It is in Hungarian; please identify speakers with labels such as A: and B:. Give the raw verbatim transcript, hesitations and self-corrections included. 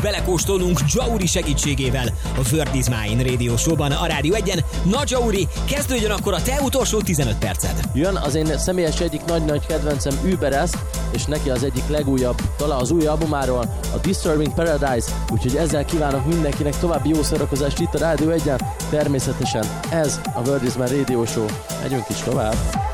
A: belekóstolnunk Jauri segítségével a World is Mine Radio Show-ban a Rádió egyen. Na Jauri, kezdődjön akkor a te utolsó tizenöt perced.
B: Jön az én személyes egyik nagy-nagy kedvencem Uberest, és neki az egyik legújabb dala az új albumáról, a Disturbing Paradise, úgyhogy ezzel kívánok mindenkinek további jó szórakozást itt a Rádió egyen. Természetesen ez a World is Mine Radio Show. Megyünk is tovább.